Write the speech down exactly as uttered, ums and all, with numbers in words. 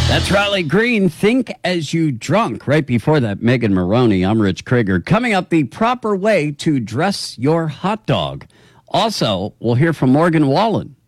That's Riley Green, Think As You Drunk. Right before that, Megan Maroney. I'm Rich Krieger. Coming up, the proper way to dress your hot dog. Also, we'll hear from Morgan Wallen.